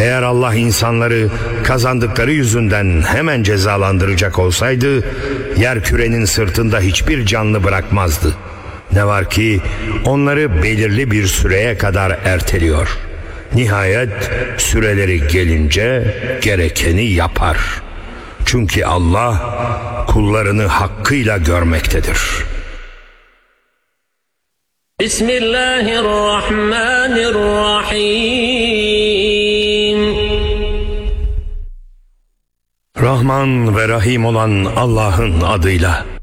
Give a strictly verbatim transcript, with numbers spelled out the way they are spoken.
Eğer Allah insanları kazandıkları yüzünden hemen cezalandıracak olsaydı, yerkürenin sırtında hiçbir canlı bırakmazdı. Ne var ki onları belirli bir süreye kadar erteliyor. Nihayet süreleri gelince gerekeni yapar. Çünkü Allah kullarını hakkıyla görmektedir. Bismillahirrahmanirrahim. Rahman ve Rahim olan Allah'ın adıyla.